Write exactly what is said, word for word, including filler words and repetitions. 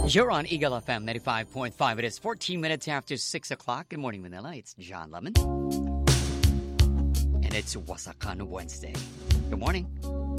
You're on Eagle F M ninety-five point five. It is fourteen minutes after six o'clock. Good morning, Manila. It's John Lemon. And it's Wasakan Wednesday. Good morning.